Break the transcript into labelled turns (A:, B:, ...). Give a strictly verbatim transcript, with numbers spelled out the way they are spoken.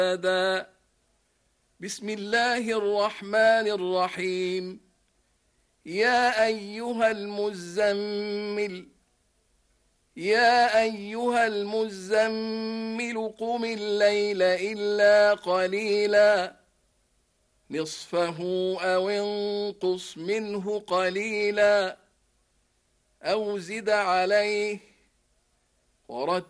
A: بسم الله الرحمن الرحيم. يا أيها المزمل يا أيها المزمل قم الليل إلا قليلا نصفه أو انقص منه قليلا أو زد عليه ورتل